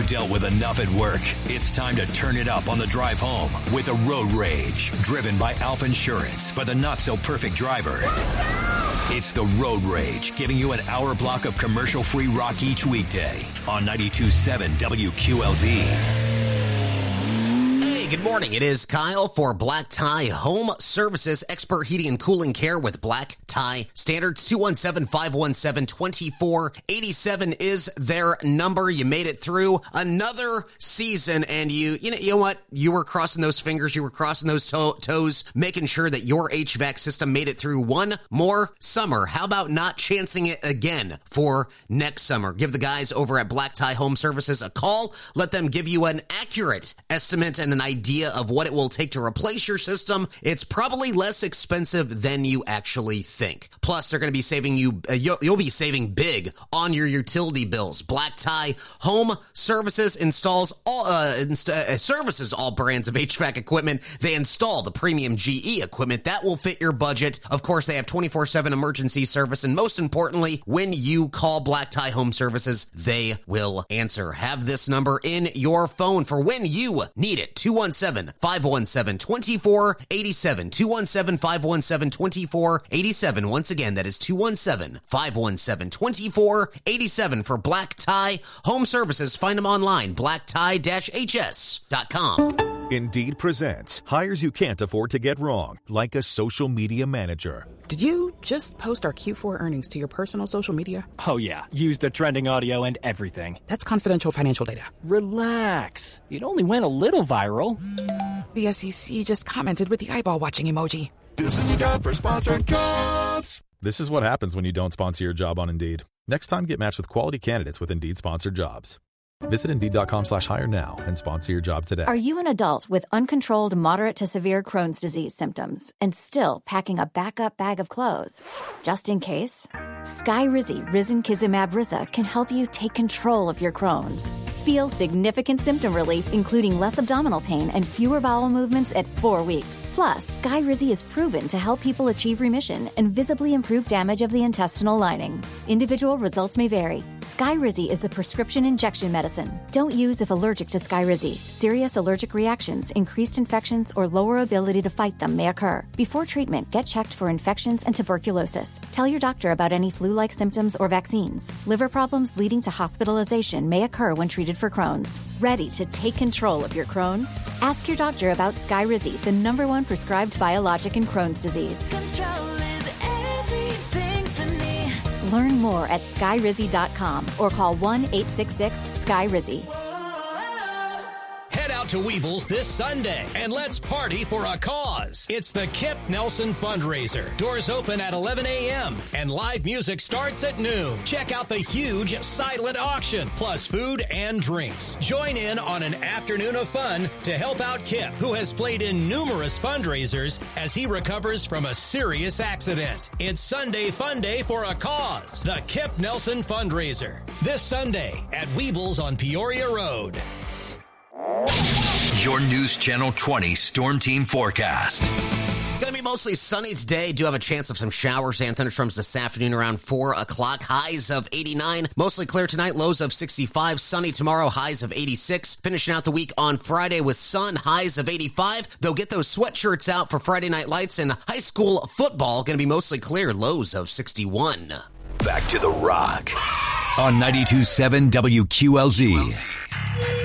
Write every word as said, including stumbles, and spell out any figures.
You dealt with enough at work. It's time to turn it up on the drive home with a Road Rage, driven by Alpha Insurance for the not-so-perfect driver. It's the Road Rage, giving you an hour block of commercial-free rock each weekday on ninety-two point seven W Q L Z. Good morning. It is Kyle for Black Tie Home Services, expert heating and cooling care with Black Tie Standards. two one seven, five one seven, two four eight seven is their number. You made it through another season, and you, you know, you know what? You were crossing those fingers. You were crossing those to- toes, making sure that your H V A C system made it through one more summer. How about not chancing it again for next summer? Give the guys over at Black Tie Home Services a call. Let them give you an accurate estimate and an idea of what it will take to replace your system. It's probably less expensive than you actually think. Plus, they're going to be saving you, uh, you'll, you'll be saving big on your utility bills. Black Tie Home Services installs all, uh, inst- uh, services all brands of H V A C equipment. They install the premium G E equipment that will fit your budget. Of course, they have twenty-four seven emergency service, and most importantly, when you call Black Tie Home Services, they will answer. Have this number in your phone for when you need it. two one seven, five one seven, two four eight seven. two one seven, five one seven, two four eight seven. Once again, that is two one seven, five one seven, two four eight seven for Black Tie Home Services. Find them online, black tie dash h s dot com. Indeed presents hires you can't afford to get wrong, like a social media manager. Did you just post our Q four earnings to your personal social media? Oh, yeah. Used a trending audio and everything. That's confidential financial data. Relax. It only went a little viral. The S E C just commented with the eyeball-watching emoji. This is the job for sponsored jobs. This is what happens when you don't sponsor your job on Indeed. Next time, get matched with quality candidates with Indeed-sponsored jobs. Visit Indeed.com slash hire now and sponsor your job today. Are you an adult with uncontrolled moderate to severe Crohn's disease symptoms and still packing a backup bag of clothes? Just in case, Skyrizi Risankizumab Riza can help you take control of your Crohn's. Feel significant symptom relief, including less abdominal pain and fewer bowel movements at four weeks. Plus, Skyrizi is proven to help people achieve remission and visibly improve damage of the intestinal lining. Individual results may vary. Skyrizi is a prescription injection medicine. Don't use if allergic to Skyrizi. Serious allergic reactions, increased infections, or lower ability to fight them may occur. Before treatment, get checked for infections and tuberculosis. Tell your doctor about any flu-like symptoms or vaccines. Liver problems leading to hospitalization may occur when treated for Crohn's. Ready to take control of your Crohn's? Ask your doctor about Skyrizi, the number one prescribed biologic in Crohn's disease. Control is everything to me. Learn more at skyrizi dot com or call one eight six six sky rizi. Head out to Weebles this Sunday and let's party for a cause. It's the Kip Nelson Fundraiser. Doors open at eleven a.m. and live music starts at noon. Check out the huge silent auction, plus food and drinks. Join in on an afternoon of fun to help out Kip, who has played in numerous fundraisers as he recovers from a serious accident. It's Sunday Fun Day for a cause. The Kip Nelson Fundraiser. This Sunday at Weebles on Peoria Road. Your News Channel twenty Storm Team Forecast. Going to be mostly sunny today. Do have a chance of some showers and thunderstorms this afternoon around four o'clock. Highs of eighty-nine. Mostly clear tonight. Lows of sixty-five. Sunny tomorrow. Highs of eighty-six. Finishing out the week on Friday with sun. Highs of eighty-five. They'll get those sweatshirts out for Friday Night Lights. And high school football going to be mostly clear. Lows of sixty-one. Back to the Rock on ninety-two point seven W Q L Z.